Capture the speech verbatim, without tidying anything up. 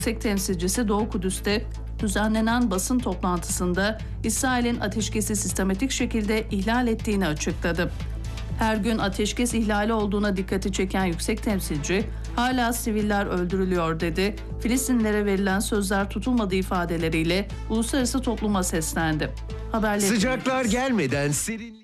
Yüksek Temsilcisi Doğu Kudüs'te düzenlenen basın toplantısında İsrail'in ateşkesi sistematik şekilde ihlal ettiğini açıkladı. Her gün ateşkes ihlali olduğuna dikkati çeken Yüksek Temsilci, hala siviller öldürülüyor dedi. Filistinlilere verilen sözler tutulmadığı ifadeleriyle uluslararası topluma seslendi. Haberleri Sıcaklar gelmeden serin